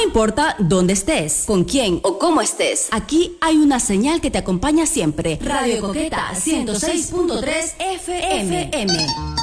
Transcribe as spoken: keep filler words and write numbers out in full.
importa dónde estés, con quién o cómo estés, aquí hay una señal que te acompaña siempre. Radio Coqueta ciento seis punto tres F M.